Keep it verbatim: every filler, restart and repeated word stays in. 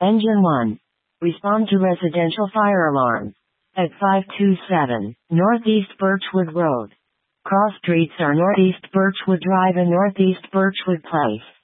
Engine one. Respond to residential fire alarm. At five two seven, Northeast Birchwood Road. Cross streets are Northeast Birchwood Drive and Northeast Birchwood Place.